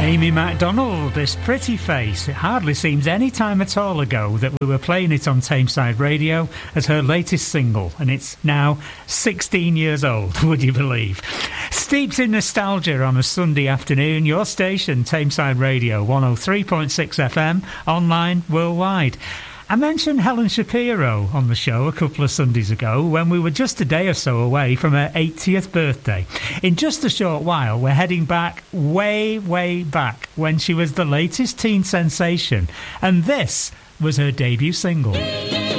Amy MacDonald, this pretty face. It hardly seems any time at all ago that we were playing it on Tameside Radio as her latest single, and it's now 16 years old, would you believe? Steeped in nostalgia on a Sunday afternoon, your station, Tameside Radio, 103.6 FM, online, worldwide. I mentioned Helen Shapiro on the show a couple of Sundays ago when we were just a day or so away from her 80th birthday. In just a short while, we're heading back, way, way back, when she was the latest teen sensation. And this was her debut single.